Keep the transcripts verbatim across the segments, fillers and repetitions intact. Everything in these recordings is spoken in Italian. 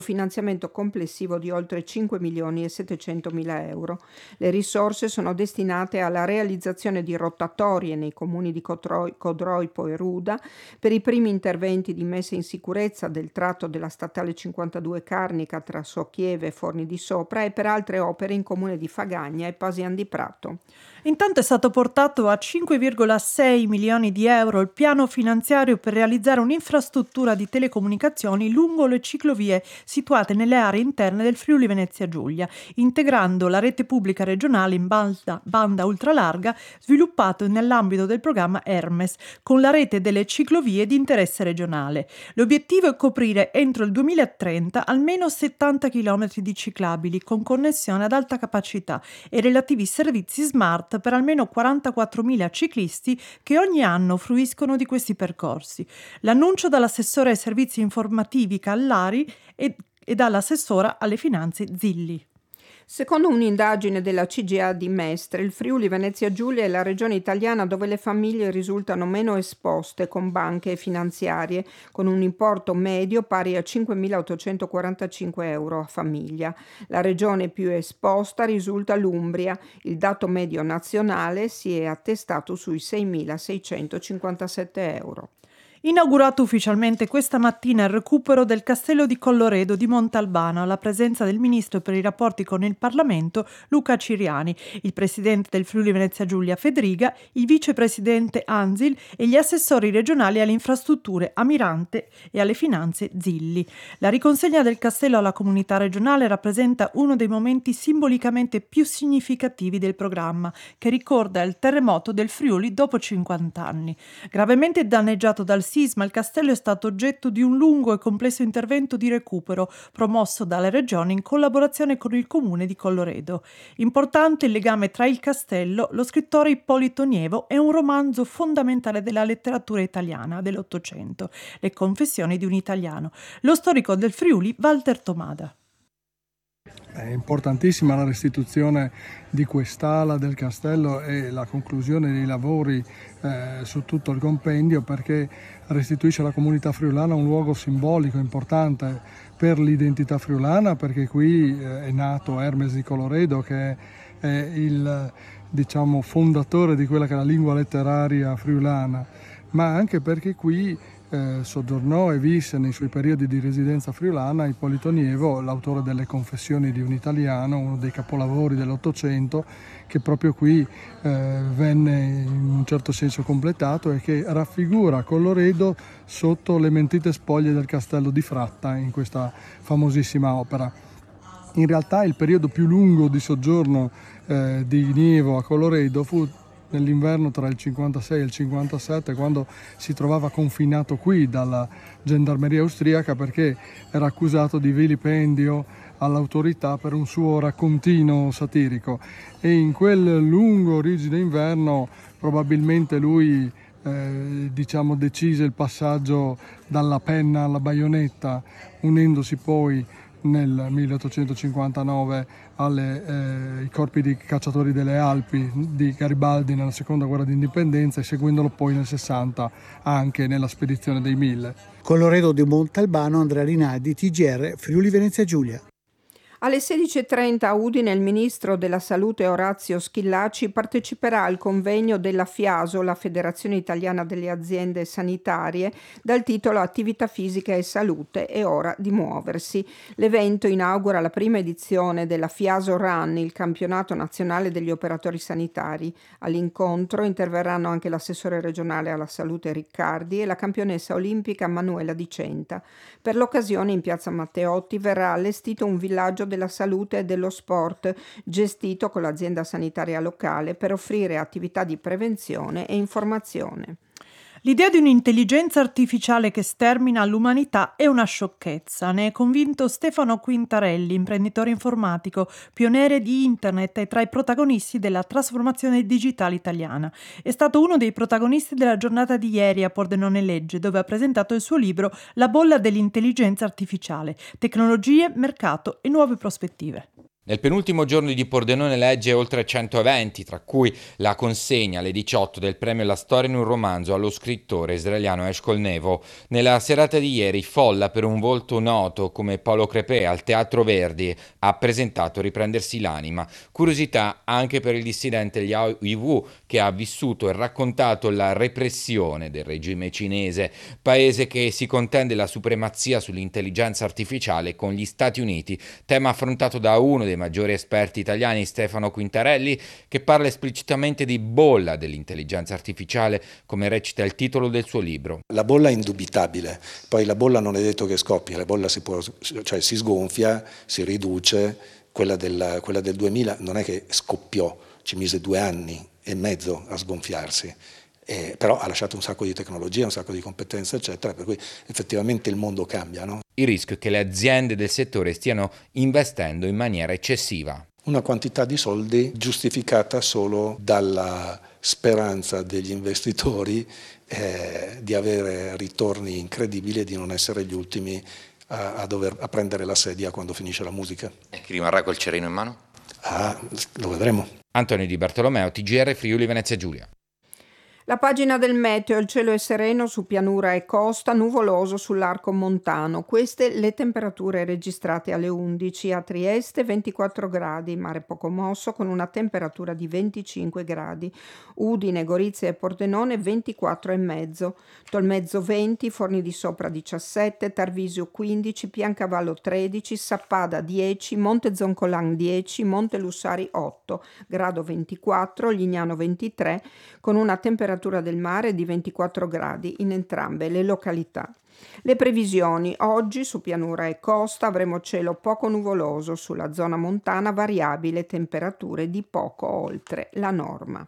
finanziamento complessivo di oltre cinque milioni e settecentomila euro. Le risorse sono destinate alla realizzazione di rotatorie nei comuni di Codroi, Codroipo e Ruda per i primi interventi di messa in sicurezza del tratto della statale cinquantadue Carnica tra Socchieve e Forni di Sopra e per altre opere in comune di Fagagna e Pasian di Prato. Intanto è stato portato a cinque virgola sei milioni di euro il piano finanziario per realizzare un'infrastruttura di telecomunicazioni lungo le ciclovie situate nelle aree interne del Friuli Venezia Giulia, integrando la rete pubblica regionale in banda, banda ultralarga sviluppato nell'ambito del programma Hermes, con la rete delle ciclovie di interesse regionale. L'obiettivo è coprire entro il duemilatrenta almeno settanta chilometri di ciclabili con connessione ad alta capacità e relativi servizi smart per almeno quarantaquattromila ciclisti che ogni anno fruiscono di questi percorsi. L'annuncio dall'assessore ai servizi informativi Callari e, e dall'assessora alle finanze Zilli. Secondo un'indagine della C G A di Mestre, il Friuli Venezia Giulia è la regione italiana dove le famiglie risultano meno esposte con banche e finanziarie, con un importo medio pari a cinquemilaottocentoquarantacinque euro a famiglia. La regione più esposta risulta l'Umbria. Il dato medio nazionale si è attestato sui seimilaseicentocinquantasette euro. Inaugurato ufficialmente questa mattina il recupero del castello di Colloredo di Montalbano alla presenza del ministro per i rapporti con il Parlamento Luca Ciriani, il presidente del Friuli Venezia Giulia Fedriga, il vicepresidente Anzil e gli assessori regionali alle infrastrutture Amirante e alle finanze Zilli. La riconsegna del castello alla comunità regionale rappresenta uno dei momenti simbolicamente più significativi del programma, che ricorda il terremoto del Friuli dopo cinquanta anni. Gravemente danneggiato dal sisma, il castello è stato oggetto di un lungo e complesso intervento di recupero promosso dalle regioni in collaborazione con il comune di Colloredo. Importante il legame tra il castello, lo scrittore Ippolito Nievo e un romanzo fondamentale della letteratura italiana dell'Ottocento, Le confessioni di un italiano, lo storico del Friuli Walter Tomada. È importantissima la restituzione di quest'ala del castello e la conclusione dei lavori eh, su tutto il compendio, perché restituisce alla comunità friulana un luogo simbolico importante per l'identità friulana, perché qui eh, è nato Hermes di Colloredo, che è il diciamo, fondatore di quella che è la lingua letteraria friulana, ma anche perché qui Eh, soggiornò e visse nei suoi periodi di residenza friulana Ippolito Nievo, l'autore delle Confessioni di un italiano, uno dei capolavori dell'Ottocento, che proprio qui eh, venne in un certo senso completato e che raffigura Colloredo sotto le mentite spoglie del castello di Fratta in questa famosissima opera. In realtà il periodo più lungo di soggiorno eh, di Nievo a Colloredo fu nell'inverno tra il cinquantasei e il cinquantasette, quando si trovava confinato qui dalla gendarmeria austriaca perché era accusato di vilipendio all'autorità per un suo raccontino satirico, e in quel lungo rigido inverno probabilmente lui eh, diciamo decise il passaggio dalla penna alla baionetta, unendosi poi nel milleottocentocinquantanove alle, eh, ai corpi di cacciatori delle Alpi di Garibaldi nella seconda guerra d'indipendenza e seguendolo poi nel sessanta anche nella spedizione dei Mille. Colloredo di Montalbano, Andrea Rinaldi, T G R Friuli Venezia Giulia. Alle sedici e trenta a Udine il ministro della Salute Orazio Schillaci parteciperà al convegno della FIASO, la Federazione Italiana delle Aziende Sanitarie, dal titolo Attività fisica e salute, è ora di muoversi. L'evento inaugura la prima edizione della FIASO Run, il campionato nazionale degli operatori sanitari. All'incontro interverranno anche l'assessore regionale alla salute Riccardi e la campionessa olimpica Manuela Di Centa. Per l'occasione in piazza Matteotti verrà allestito un villaggio della salute e dello sport, gestito con l'azienda sanitaria locale per offrire attività di prevenzione e informazione. L'idea di un'intelligenza artificiale che stermina l'umanità è una sciocchezza, ne è convinto Stefano Quintarelli, imprenditore informatico, pioniere di internet e tra i protagonisti della trasformazione digitale italiana. È stato uno dei protagonisti della giornata di ieri a Pordenone Legge, dove ha presentato il suo libro La bolla dell'intelligenza artificiale, tecnologie, mercato e nuove prospettive. Nel penultimo giorno di Pordenone legge oltre cento eventi, tra cui la consegna alle diciotto del premio La storia in un romanzo allo scrittore israeliano Eshkol Nevo. Nella serata di ieri, folla per un volto noto come Paolo Crepè al Teatro Verdi ha presentato Riprendersi l'anima. Curiosità anche per il dissidente Liao Yiwu, che ha vissuto e raccontato la repressione del regime cinese, paese che si contende la supremazia sull'intelligenza artificiale con gli Stati Uniti, tema affrontato da uno dei maggiori esperti italiani, Stefano Quintarelli, che parla esplicitamente di bolla dell'intelligenza artificiale, come recita il titolo del suo libro. La bolla è indubitabile, poi la bolla non è detto che scoppi, la bolla si può, cioè si sgonfia, si riduce, quella del, quella del duemila non è che scoppiò, ci mise due anni e mezzo a sgonfiarsi. Eh, però ha lasciato un sacco di tecnologia, un sacco di competenze, eccetera, per cui effettivamente il mondo cambia, no? Il rischio è che le aziende del settore stiano investendo in maniera eccessiva. Una quantità di soldi giustificata solo dalla speranza degli investitori eh, di avere ritorni incredibili e di non essere gli ultimi a, a dover a prendere la sedia quando finisce la musica. E chi rimarrà col cerino in mano? Ah, lo vedremo. Antonio Di Bartolomeo, T G R Friuli Venezia Giulia. La pagina del meteo: il cielo è sereno su pianura e costa, nuvoloso sull'arco montano. Queste le temperature registrate alle undici. A Trieste ventiquattro gradi, mare poco mosso con una temperatura di venticinque gradi. Udine, Gorizia e Pordenone ventiquattro e mezzo. Tolmezzo venti, Forni di Sopra diciassette, Tarvisio quindici, Piancavallo tredici, Sappada dieci, Monte Zoncolan dieci, Monte Lussari otto, grado ventiquattro, Lignano ventitré, con una temperatura del mare di ventiquattro gradi in entrambe le località. Le previsioni: oggi su pianura e costa avremo cielo poco nuvoloso, sulla zona montana variabile, temperature di poco oltre la norma.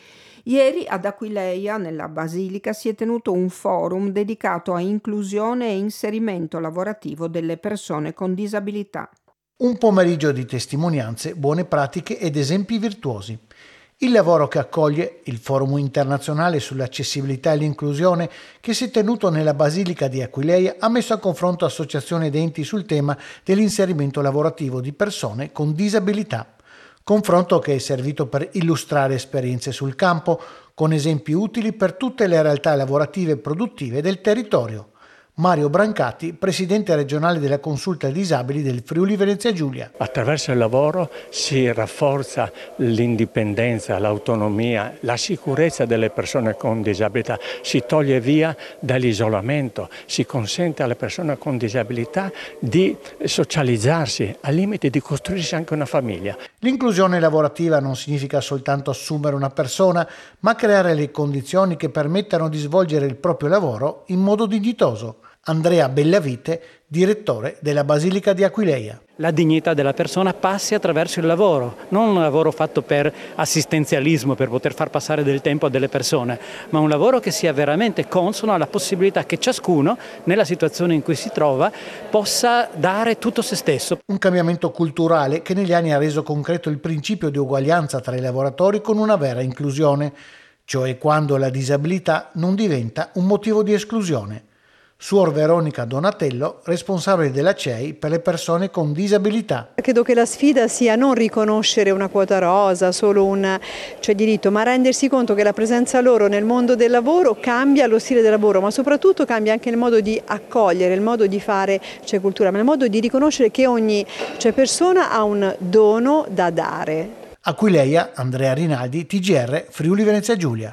Ieri ad Aquileia, nella Basilica, si è tenuto un forum dedicato a inclusione e inserimento lavorativo delle persone con disabilità. Un pomeriggio di testimonianze, buone pratiche ed esempi virtuosi. Il lavoro che accoglie il Forum internazionale sull'accessibilità e l'inclusione, che si è tenuto nella Basilica di Aquileia, ha messo a confronto associazioni ed enti sul tema dell'inserimento lavorativo di persone con disabilità. Confronto che è servito per illustrare esperienze sul campo, con esempi utili per tutte le realtà lavorative e produttive del territorio. Mario Brancati, presidente regionale della Consulta Disabili del Friuli Venezia Giulia. Attraverso il lavoro si rafforza l'indipendenza, l'autonomia, la sicurezza delle persone con disabilità, si toglie via dall'isolamento, si consente alle persone con disabilità di socializzarsi, al limite di costruirsi anche una famiglia. L'inclusione lavorativa non significa soltanto assumere una persona, ma creare le condizioni che permettano di svolgere il proprio lavoro in modo dignitoso. Andrea Bellavite, direttore della Basilica di Aquileia. La dignità della persona passi attraverso il lavoro, non un lavoro fatto per assistenzialismo, per poter far passare del tempo a delle persone, ma un lavoro che sia veramente consono alla possibilità che ciascuno, nella situazione in cui si trova, possa dare tutto se stesso. Un cambiamento culturale che negli anni ha reso concreto il principio di uguaglianza tra i lavoratori con una vera inclusione, cioè quando la disabilità non diventa un motivo di esclusione. Suor Veronica Donatello, responsabile della C E I per le persone con disabilità. Credo che la sfida sia non riconoscere una quota rosa, solo un cioè diritto, ma rendersi conto che la presenza loro nel mondo del lavoro cambia lo stile del lavoro, ma soprattutto cambia anche il modo di accogliere, il modo di fare cioè cultura, ma il modo di riconoscere che ogni cioè persona ha un dono da dare. Aquileia, Andrea Rinaldi, T G R Friuli Venezia Giulia.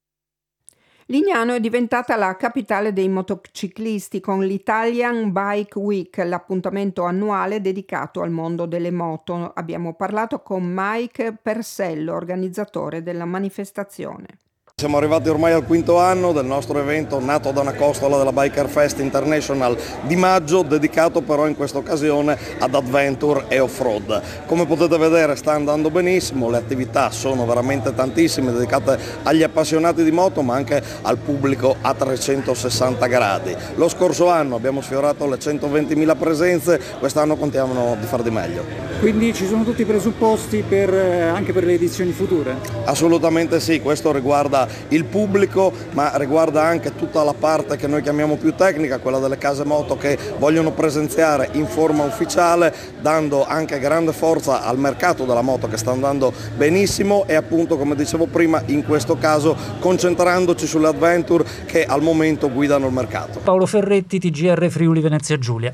Lignano è diventata la capitale dei motociclisti con l'Italian Bike Week, l'appuntamento annuale dedicato al mondo delle moto. Abbiamo parlato con Mike Persello, organizzatore della manifestazione. Siamo arrivati ormai al quinto anno del nostro evento, nato da una costola della Biker Fest International di maggio, dedicato però in questa occasione ad adventure e off-road. Come potete vedere sta andando benissimo, le attività sono veramente tantissime, dedicate agli appassionati di moto ma anche al pubblico a trecentosessanta gradi. Lo scorso anno abbiamo sfiorato le centoventimila presenze, quest'anno contiamo di far di meglio. Quindi ci sono tutti i presupposti per, anche per le edizioni future? Assolutamente sì, questo riguarda il pubblico, ma riguarda anche tutta la parte che noi chiamiamo più tecnica, quella delle case moto che vogliono presenziare in forma ufficiale, dando anche grande forza al mercato della moto che sta andando benissimo e appunto, come dicevo prima, in questo caso concentrandoci sulle adventure che al momento guidano il mercato. Paolo Ferretti, T G R Friuli Venezia Giulia.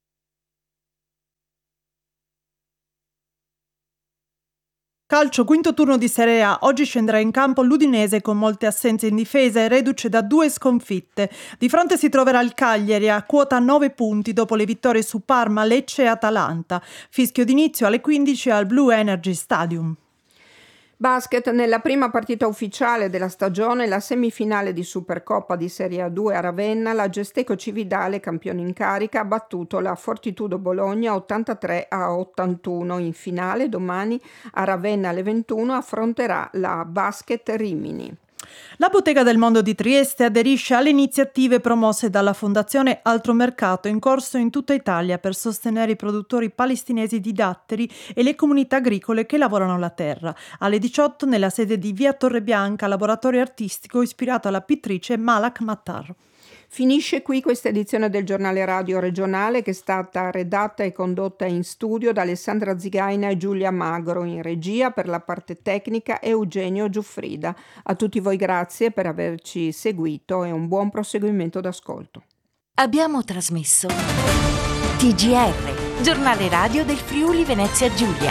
Calcio, quinto turno di Serie A. Oggi scenderà in campo l'Udinese con molte assenze in difesa e reduce da due sconfitte. Di fronte si troverà il Cagliari a quota nove punti dopo le vittorie su Parma, Lecce e Atalanta. Fischio d'inizio alle quindici al Blue Energy Stadium. Basket, nella prima partita ufficiale della stagione, la semifinale di Supercoppa di Serie A due a Ravenna, la Gesteco Cividale, campione in carica, ha battuto la Fortitudo Bologna ottantatré a ottantuno. In finale domani a Ravenna alle ventuno affronterà la Basket Rimini. La Bottega del Mondo di Trieste aderisce alle iniziative promosse dalla Fondazione Altro Mercato in corso in tutta Italia per sostenere i produttori palestinesi di datteri e le comunità agricole che lavorano la terra. Alle diciotto nella sede di Via Torrebianca, laboratorio artistico ispirato alla pittrice Malak Mattar. Finisce qui questa edizione del giornale radio regionale che è stata redatta e condotta in studio da Alessandra Zigaina e Giulia Magro, in regia per la parte tecnica Eugenio Giuffrida. A tutti voi grazie per averci seguito e un buon proseguimento d'ascolto. Abbiamo trasmesso T G R, giornale radio del Friuli Venezia Giulia.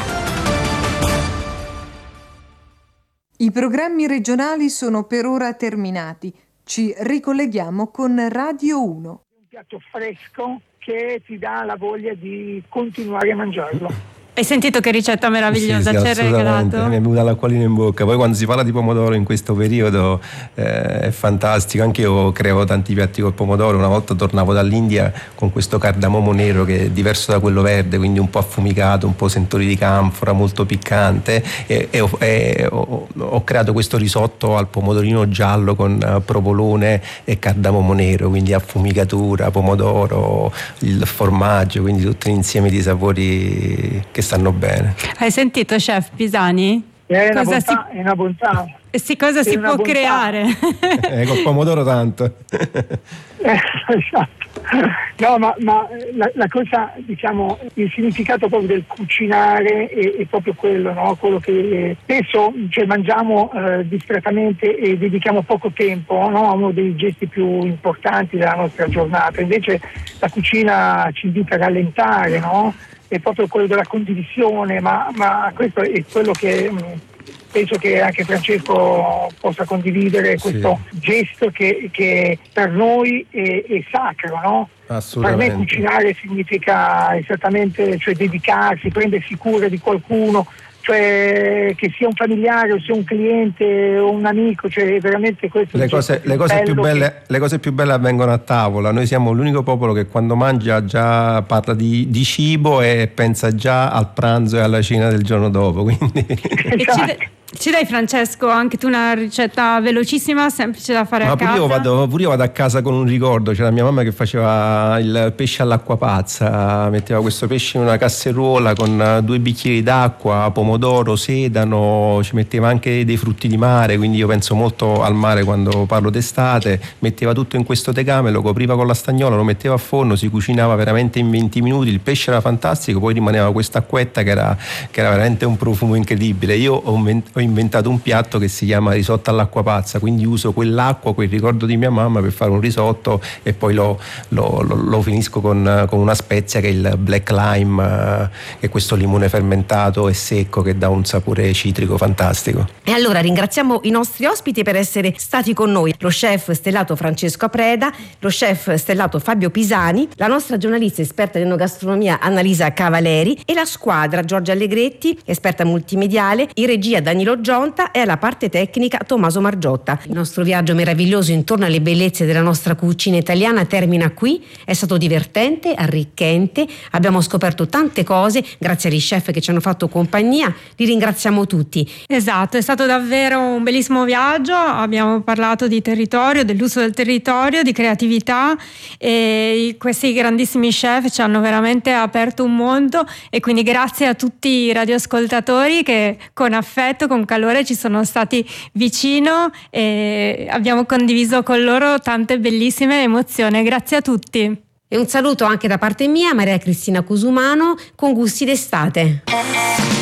I programmi regionali sono per ora terminati. Ci ricolleghiamo con Radio uno. Un piatto fresco che ti dà la voglia di continuare a mangiarlo. Hai sentito che ricetta meravigliosa sì, sì, ci hai regalato? Mi è venuta l'acquolina in bocca. Poi quando si parla di pomodoro in questo periodo eh, è fantastico. Anche io creavo tanti piatti col pomodoro. Una volta tornavo dall'India con questo cardamomo nero che è diverso da quello verde, quindi un po' affumicato, un po' sentore di canfora, molto piccante, e, e, ho, e ho, ho creato questo risotto al pomodorino giallo con provolone e cardamomo nero, quindi affumicatura, pomodoro, il formaggio, quindi tutto un insieme di sapori che stanno bene. Hai sentito, chef Pisani? È una cosa bontà, si... è una bontà. Sì, cosa è si può bontà. creare? Eh, col pomodoro tanto. eh, esatto. No, ma, ma la, la cosa, diciamo, il significato proprio del cucinare è, è proprio quello, no? Quello che spesso cioè, mangiamo eh, discretamente e dedichiamo poco tempo, no? A uno dei gesti più importanti della nostra giornata. Invece la cucina ci invita a rallentare, no? È proprio quello della condivisione, ma, ma questo è quello che mh, penso che anche Francesco possa condividere, questo sì. gesto che, che per noi è, è sacro, no? Assolutamente. Per me cucinare significa esattamente, cioè dedicarsi, prendersi cura di qualcuno, cioè che sia un familiare o sia un cliente o un amico, cioè veramente questo le cose, le cose più belle che... le cose più belle avvengono a tavola. Noi siamo l'unico popolo che quando mangia già parla di, di cibo e pensa già al pranzo e alla cena del giorno dopo, quindi esatto. Ci dai, Francesco, anche tu una ricetta velocissima, semplice da fare Ma a pure casa? Io vado, pure io vado a casa con un ricordo. C'era mia mamma che faceva il pesce all'acqua pazza, metteva questo pesce in una casseruola con due bicchieri d'acqua, pomodoro, sedano, ci metteva anche dei frutti di mare, quindi io penso molto al mare quando parlo d'estate. Metteva tutto in questo tegame, lo copriva con la stagnola, lo metteva a forno, si cucinava veramente in venti minuti, il pesce era fantastico, poi rimaneva questa acquetta che era, che era veramente un profumo incredibile. Io ho, ho inventato un piatto che si chiama risotto all'acqua pazza, quindi uso quell'acqua, quel ricordo di mia mamma per fare un risotto e poi lo, lo, lo, lo finisco con, con una spezia che è il black lime, eh, che è questo limone fermentato e secco che dà un sapore citrico fantastico. E allora ringraziamo i nostri ospiti per essere stati con noi, lo chef stellato Francesco Apreda, lo chef stellato Fabio Pisani, la nostra giornalista esperta in enogastronomia Annalisa Cavaleri e la squadra Giorgia Allegretti, esperta multimediale, in regia Danilo Gionta e alla parte tecnica Tommaso Margiotta. Il nostro viaggio meraviglioso intorno alle bellezze della nostra cucina italiana termina qui. È stato divertente, arricchente, abbiamo scoperto tante cose grazie agli chef che ci hanno fatto compagnia, li ringraziamo tutti. Esatto, è stato davvero un bellissimo viaggio, abbiamo parlato di territorio, dell'uso del territorio, di creatività e questi grandissimi chef ci hanno veramente aperto un mondo e quindi grazie a tutti i radioascoltatori che con affetto, con con calore, ci sono stati vicino e abbiamo condiviso con loro tante bellissime emozioni. Grazie a tutti. E un saluto anche da parte mia, Maria Cristina Cusumano, con gusti d'estate.